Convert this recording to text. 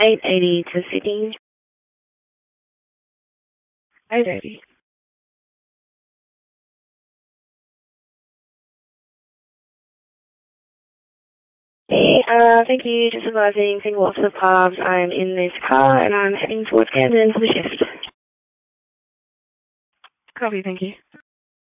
880 to Sydney. Okay. Hey, thank you. Just advising, single lots of pubs. I'm in this car and I'm heading towards Camden for the shift. Copy, thank you.